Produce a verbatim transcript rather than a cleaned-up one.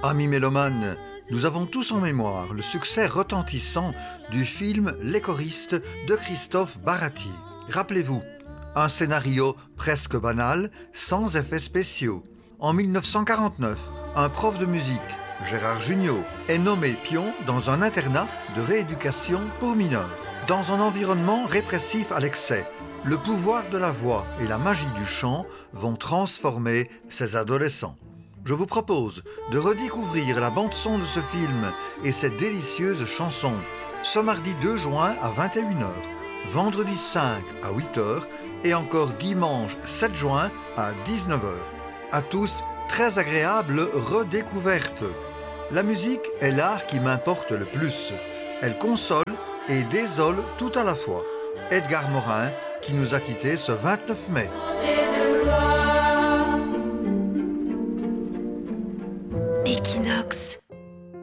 Amis mélomanes, nous avons tous en mémoire le succès retentissant du film Les choristes de Christophe Baratier. Rappelez-vous, un scénario presque banal, sans effets spéciaux. En mille neuf cent quarante-neuf, un prof de musique, Gérard Jugnot, est nommé pion dans un internat de rééducation pour mineurs. Dans un environnement répressif à l'excès, le pouvoir de la voix et la magie du chant vont transformer ces adolescents. Je vous propose de redécouvrir la bande-son de ce film et ses délicieuses chansons ce mardi deux juin à vingt et une heures, vendredi cinq à huit heures et encore dimanche sept juin à dix-neuf heures. À tous, très agréable redécouverte. La musique est l'art qui m'importe le plus. Elle console et désole tout à la fois. Edgar Morin, qui nous a quittés ce vingt-neuf mai. Equinox.